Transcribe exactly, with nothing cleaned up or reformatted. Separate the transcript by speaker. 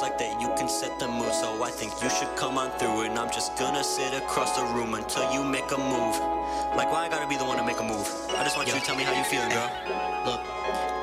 Speaker 1: like that, you can set the mood. So I think you should come on through, and I'm just gonna sit across the room until you make a move. Like, why I gotta be the one to make a move? I just want yeah. you to tell me how you feeling, girl.
Speaker 2: Look,